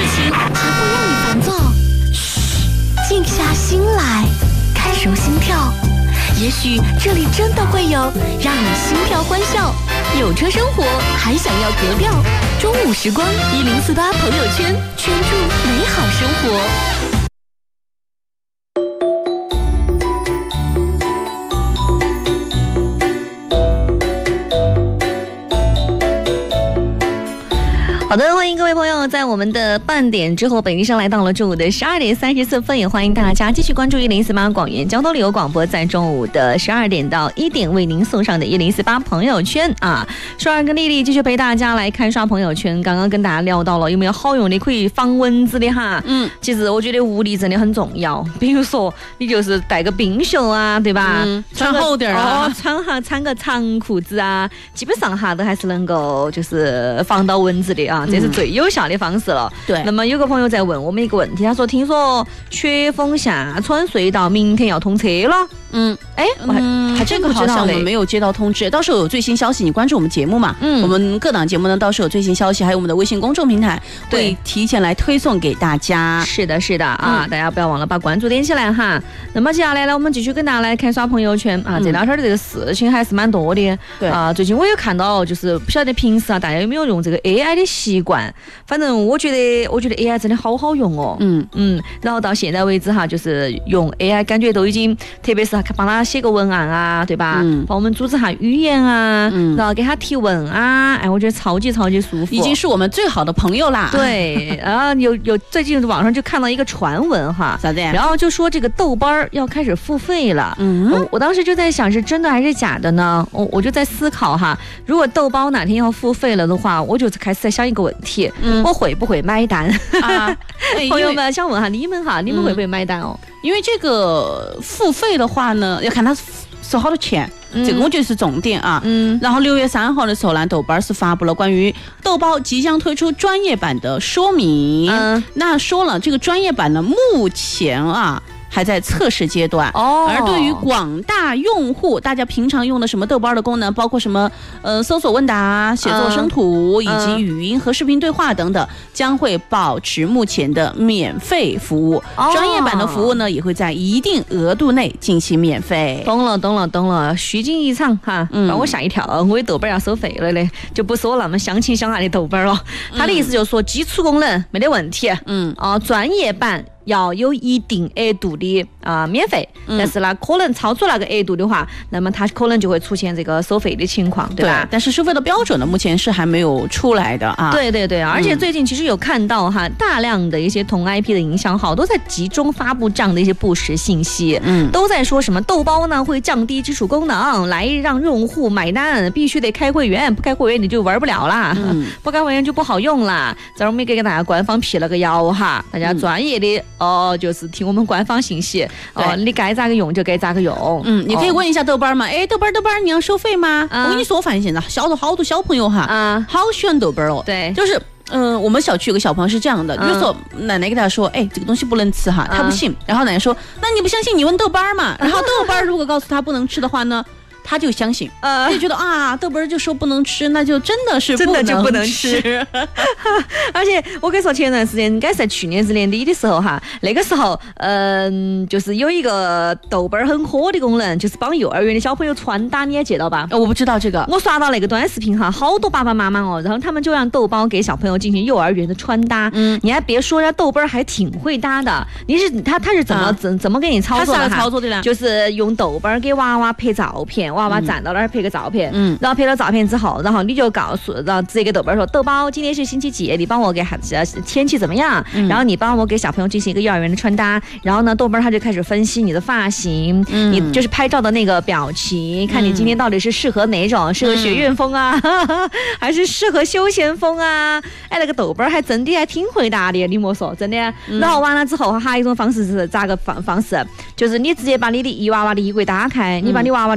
情才会让你烦躁。嘘，静下心来，看熟心跳，也许这里真的会有让你心跳欢笑。有车生活，还想要格调？中午时光1048朋友圈，圈住美好生活。好的，欢迎各位朋友在我们的半点之后，北京时间来到了中午的12点34分，也欢迎大家继续关注1048广元交通旅游广播，在中午的12点到1点为您送上的1048朋友圈啊。双儿跟丽丽继续陪大家来看刷朋友圈。刚刚跟大家聊到了有没有好用的可以防蚊子的哈，其实我觉得物理真的很重要，比如说你就是带个冰袖啊，对吧？ 穿厚点啊， 穿个长裤子啊，基本上哈都还是能够就是防到蚊子的啊。这是最有效的方式了。 对。 那么有个朋友在问我们一个问题，他说听说雪峰下川隧道明天要通车了。 这个好像我们没有接到通知，到时候有最新消息，你关注我们节目嘛。我们各档节目呢，到时候有最新消息，还有我们的微信公众平台会提前来推送给大家。 是的，是的啊，大家不要忘了把关注点起来哈。那么接下来呢，我们继续跟大家来看刷朋友圈啊。这两天的这个事情还是蛮多的。 对啊，最近我有看到，就是不晓得平时啊，大家有没有用这个 AI 的习惯？反正我觉得 AI 真的好好用哦。然后到现在为止哈，就是用 AI 感觉都已经，特别是帮他写个文案啊，对吧？帮我们组织下语言啊，然后给他提问啊，哎，我觉得超级超级舒服， 已经是我们最好的朋友啦。 对，然后有最近网上就看到一个传闻哈， 咋的？ 然后就说这个豆瓣要开始付费了。我当时就在想是真的还是假的呢？我就在思考哈，如果豆瓣哪天要付费了的话，我就开始在想一个问题，我会不会买单啊？朋友们想问下你们会不会买单哦？ 因为这个付费的话呢，要看他收好多钱，这个我觉得是重点啊。然后6月3号的时候呢，豆瓣是发布了关于豆包即将推出专业版的说明。那说了这个专业版呢，目前啊还在测试阶段。而对于广大用户，大家平常用的什么豆瓣的功能，包括什么搜索问答、写作生图，以及语音和视频对话等等，将会保持目前的免费服务。专业版的服务呢，也会在一定额度内进行免费。 懂了，虚惊一场哈，把我吓一跳，我的豆瓣要收费了嘞，就不是我那么相亲相爱的豆瓣了。他的意思就是说，基础功能没得问题，专业版要有一定额度的免费，但是呢，可能超出那个额度的话，那么它可能就会出现这个收费的情况，对吧？ 但是收费的标准呢，目前是还没有出来的啊。 对，而且最近其实有看到哈，大量的一些同 IP 的营销号都在集中发布这样的一些不实信息，都在说什么豆包呢会降低基础功能来让用户买单，必须得开会员，不开会员你就玩不了啦，不开会员就不好用啦。这儿我们给大家官方辟了个谣哈，大家专业的就是听我们官方信息你该咋个用就该咋个用。 你可以问一下豆瓣嘛，豆瓣你要收费吗？我跟你说，我发现现在好多小朋友哈，好喜欢豆瓣哦。 对， 就是我们小区有个小朋友是这样的，比如说奶奶给他说，这个东西不能吃哈，他不信，然后奶奶说，那你不相信你问豆瓣嘛，然后豆瓣如果告诉他不能吃的话呢，他就相信，他就觉得豆瓣就说不能吃，那就真的不能吃。 而且我跟你说，前段时间应该是在去年年底的时候哈，那个时候就是有一个豆瓣很火的功能，就是帮幼儿园的小朋友穿搭，你也接到吧？ 我不知道这个， 我刷到那个短视频哈，好多爸爸妈妈然后他们就让豆包给小朋友进行幼儿园的穿搭。你还别说，人家豆瓣还挺会搭的。他是怎么给你操作的？ 他是操作的呢？ 就是用豆瓣给娃娃拍照片。娃娃站到那儿拍个照片，然后拍了照片之后，然后你就然后直接给豆瓣说，豆包今天是星期几，你帮我给孩子天气怎么样，然后你帮我给小朋友进行一个幼儿园的穿搭，然后呢豆瓣他就开始分析你的发型，你就是拍照的那个表情，看你今天到底是适合哪种，适合学院风啊还是适合休闲风啊。那个豆瓣还真的还挺回答的，你莫说真的。然后完了之后还有一种方式是咋个方式，就是你直接把你的娃娃的衣柜打开，你把你娃娃的衣服配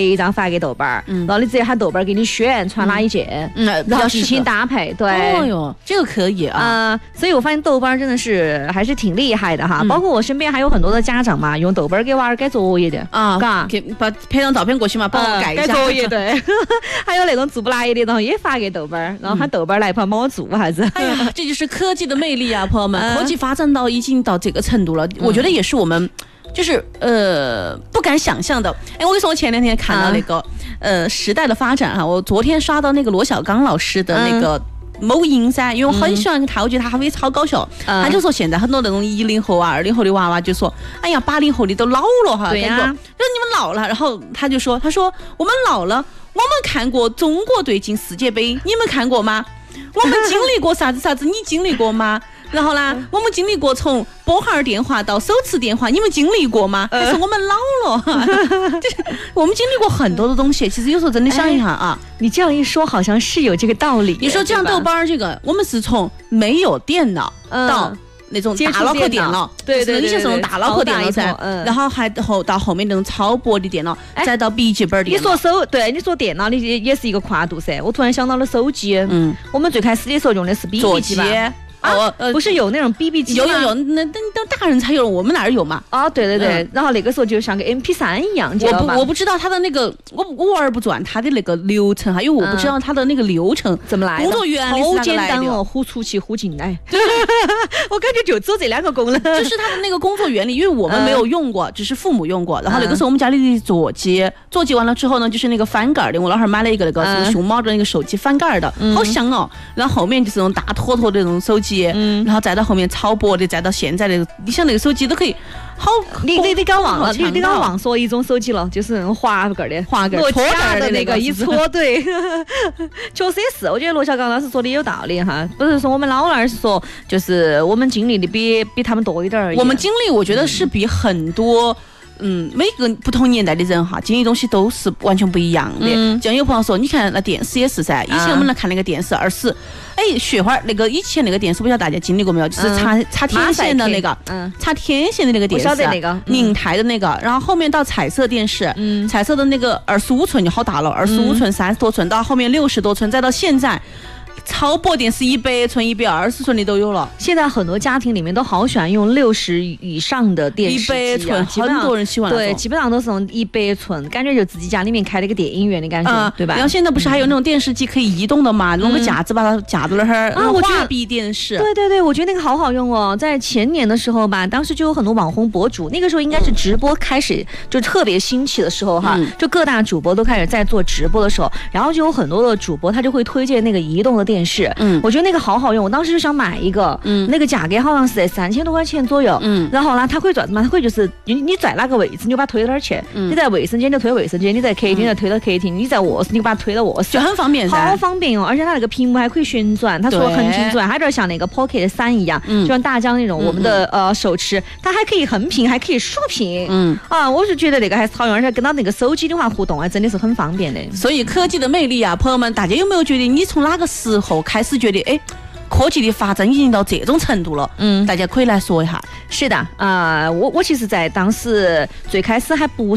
一张发给豆瓣儿，然后你直接喊豆瓣儿给你选穿哪一件，然后进行搭配。对， 哦哟，这个可以啊。 所以我发现豆瓣儿真的是还是挺厉害的哈。包括我身边还有很多的家长嘛，用豆瓣儿给娃儿改作业的啊，嘎，把拍张照片过去嘛，帮我改一下。 改作业对，还有那种做不来的，然后也发给豆瓣儿，然后喊豆瓣儿来帮我做啥子。 哎呀，这就是科技的魅力啊，朋友们！科技发展到已经到这个程度了，我觉得也是我们就是不敢想象的。哎，我跟你说，我前两天看到那个时代的发展哈，我昨天刷到那个罗小刚老师的那个某音噻，因为我很喜欢他，我觉得他也超搞笑。他就说现在很多那种10后啊、20后的娃娃就说，哎呀，80后的都老了哈， 对呀， 就是你们老了。然后他说我们老了，我们看过中国队进世界杯，你们看过吗？我们经历过啥子，你经历过吗？然后呢，我们经历过从拨号电话到手持电话，你们经历过吗？但是我们老了，就是我们经历过很多的东西。其实有时候真的想一下啊， 你这样一说，好像是有这个道理。 你说这样豆瓣这个，我们是从没有电脑到那种大脑壳电脑， 对， 你像这种大脑壳电脑噻，然后还到后面那种超薄的电脑，再到笔记本电脑。 你说电脑，你也是一个跨度噻。我突然想到了手机，我们最开始的时候用的是 BB 机吧。不是有那种 BB 机吗？ 有，那大人才有，我们哪儿有嘛？ 啊，对，然后那个时候就像个 MP3 一样， 我不知道它的那个，我玩不转它的那个流程，因为我不知道它的那个流程怎么来的。 工作原理是好简单哦，呼出去，呼进来。我感觉就只有这2个功能， 就是它的那个工作原理，因为我们没有用过，只是父母用过。然后那个时候我们家里的座机完了之后呢，就是那个翻盖的，我老汉买了一个那个熊猫的那个手机翻盖的，好香哦。然后后面就是那种大坨坨的那种手机。然后再到后面超薄的，再到现在的，你想那个手机都可以好。 你刚忘了，你刚忘说一种手机了，就是那种滑盖的， 搓盖的那个一搓，对，确实也是。我觉得罗小刚老师说的有道理哈，不是说我们老了，而是说就是我们经历的比他们多一点而已。 我们经历，我觉得是比很多。每个不同年代的人哈，经历东西都是完全不一样的。像有朋友说，你看那电视也是噻，以前我们来看那个电视20，雪花那个以前那个电视，不晓得大家经历过没有？就是插天线的那个，插天线的那个电视， 我晓得那个宁台的那个，然后后面到彩色电视，彩色的那个25寸就好大了，25寸、30多寸，到后面60多寸，再到现在。超薄电视100寸、120寸的都有了。 现在很多家庭里面都好喜欢用60以上的电视机 ，100寸，很多人喜欢。 对，基本上都是用100寸，感觉就自己家里面开了一个电影院的感觉，对吧？ 然后现在不是还有那种电视机可以移动的嘛？弄个架子把它架到那儿啊，滑壁电视。 对，我觉得那个好好用哦。在前年的时候吧，当时就有很多网红博主，那个时候应该是直播开始就特别兴起的时候哈，就各大主播都开始在做直播的时候，然后就有很多的主播他就会推荐那个移动的电视。我觉得那个好好用，我当时就想买一个。那个价格好像是在3000多块钱左右。然后呢，它可以做什么？它可以就是你在哪个位置，你就把它推到哪儿去。你在卫生间就推到卫生间，你在客厅就推到客厅，你在卧室你就把它推到卧室， 就很方便， 好方便哦！而且它那个屏幕还可以旋转，它除了横屏之外，还有点像那个 Pocket 3一样，就像大疆那种我们的手持，它还可以横屏，还可以竖屏。我是觉得那个还是好用，而且跟到那个手机的话互动啊，真的是很方便的。 所以科技的魅力啊，朋友们，大家有没有觉得你从哪个时候开始觉得科技的发展已经到这种程度了？大家可以来说一下。 是的，我其实在当时最开始还不